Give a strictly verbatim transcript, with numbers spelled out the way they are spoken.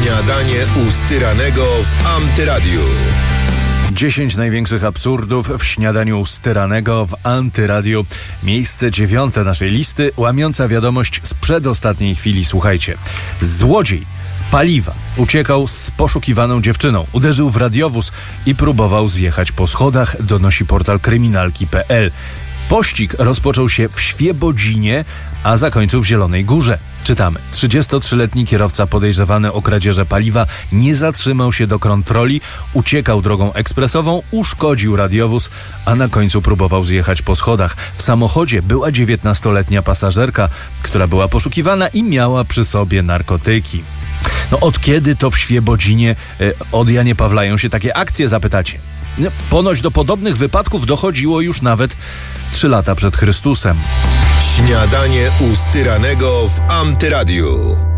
Śniadanie u Styranego w Antyradiu. dziesięć największych absurdów w śniadaniu u Styranego w Antyradiu. Miejsce dziewiąte naszej listy, łamiąca wiadomość z przedostatniej chwili. Słuchajcie. Złodziej paliwa uciekał z poszukiwaną dziewczyną. Uderzył w radiowóz i próbował zjechać po schodach, donosi portal kryminalki kropka pe el. Pościg rozpoczął się w Świebodzinie, a zakończył w Zielonej Górze. Czytamy. trzydziestotrzyletni kierowca podejrzewany o kradzieże paliwa nie zatrzymał się do kontroli, uciekał drogą ekspresową, uszkodził radiowóz, a na końcu próbował zjechać po schodach. W samochodzie była dziewiętnastoletnia pasażerka, która była poszukiwana i miała przy sobie narkotyki. No od kiedy to w Świebodzinie y, od Janie Pawlają się takie akcje, zapytacie? No, ponoć do podobnych wypadków dochodziło już nawet trzy lata przed Chrystusem. Śniadanie u Styranego w Antyradiu.